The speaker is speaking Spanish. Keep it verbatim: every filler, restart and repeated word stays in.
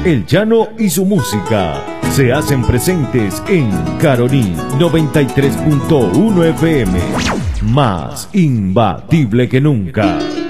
El Llano y su música se hacen presentes en Caroní noventa y tres punto uno F M. Más imbatible que nunca.